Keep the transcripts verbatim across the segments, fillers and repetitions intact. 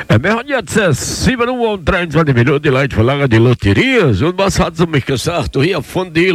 É melhor dia acessível no trem de minuto de leite falar de loterias. Und was hat sie mich gesagt? Hier von die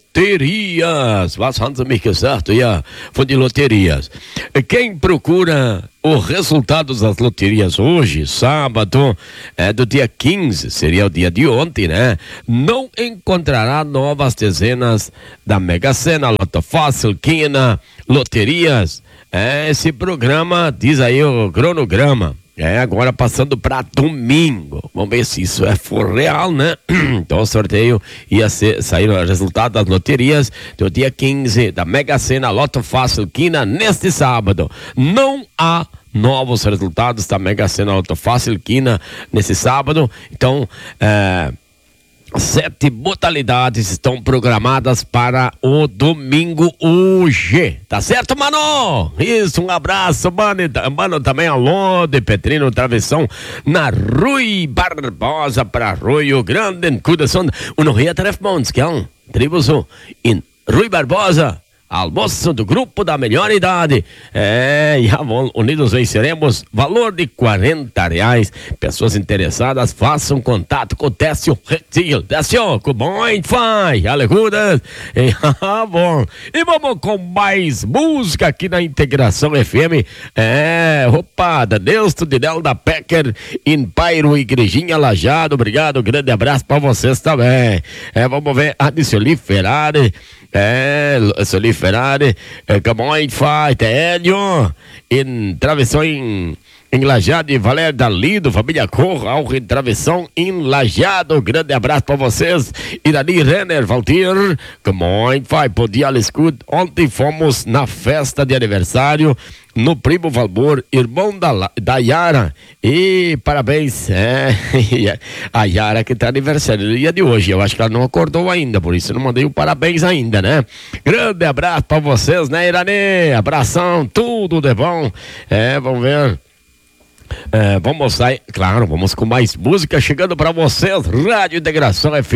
loterias. Was haben sie mich gesagt? Ja, von die loterias. Quem procura os resultados das loterias hoje, sábado, é do dia quinze, seria o dia de ontem, né? Não encontrará novas dezenas da Mega Sena, Loto Fácil, Quina, loterias. É, esse programa, diz aí o cronograma. É, agora passando para domingo. Vamos ver se isso é for real, né? Então o sorteio ia ser, sair o resultado das loterias do dia quinze da Mega Sena, Loto Fácil, Quina, neste sábado. Não há novos resultados da Mega Sena, Loto Fácil, Quina, nesse sábado. Então, é... sete modalidades estão programadas para o domingo hoje. Tá certo, mano? Isso, um abraço, mano. Mano, também alô de Petrino, travessão na Rui Barbosa para Arroio Grande, em Cudação. Um ria Trefmons, que é um tribuso em Rui Barbosa. Almoço do grupo da melhor idade. É, e unidos venceremos. Valor de quarenta reais. Pessoas interessadas, façam contato com o Décio Retil. Décio, com bom faz. Aleluia. Ah, bom. E vamos com mais música aqui na Integração F M. É, opa, da Deus, Tudinel da Pecker, em Pairo, Igrejinha Lajado. Obrigado, grande abraço pra vocês também. É, vamos ver a de Soli Ferrari. É, Soli Ferrari, é, Camões Faz, Tédio, em Travessão em, em Lajado, e Valério Dalido, família Corral, em Travessão em Lajado. Grande abraço para vocês. Irani Renner, Valtir, Camões Faz, por dia escudo. Ontem fomos na festa de aniversário no Primo Valbor, irmão da, da Yara, e parabéns, é, a Yara que tá aniversário no dia de hoje. Eu acho que ela não acordou ainda, por isso não mandei o parabéns ainda, né? Grande abraço pra vocês, né, Irani? Abração, tudo de bom. É, vamos ver. É, vamos sair, claro, vamos com mais música chegando pra vocês. Rádio Integração F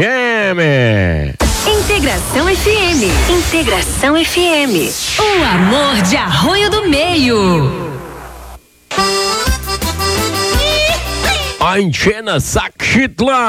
M. Integração F M. Integração F M. O amor de Arroio do Meio. A Enchena Saxitla.